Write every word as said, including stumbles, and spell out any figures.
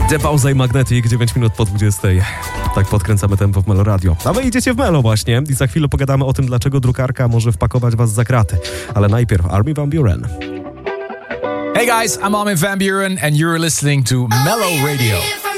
The Pauza i Magnetic, dziewięć minut po dwudziestej. Tak podkręcamy tempo w Melo Radio. A wy idziecie w Melo właśnie i za chwilę pogadamy o tym, dlaczego drukarka może wpakować was za kraty. Ale najpierw Armin van Buuren. Hey guys, I'm Armin van Buuren and you're listening to Melo Radio.